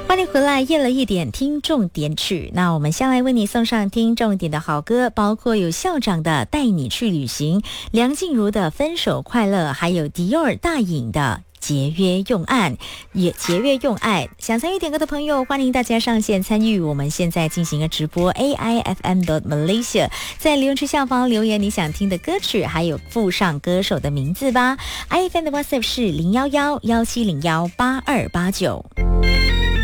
欢迎回来，夜了一点听重点曲。那我们先来为你送上听重点的好歌，包括有校长的《带你去旅行》，梁静茹的《分手快乐》，还有迪奥大颖的节约用爱，想参与点歌的朋友，欢迎大家上线参与。我们现在进行一个直播 AIFM.Malaysia， 在留言区下方留言你想听的歌曲，还有附上歌手的名字吧。IFM 的 WhatsApp 是011-1701-8289。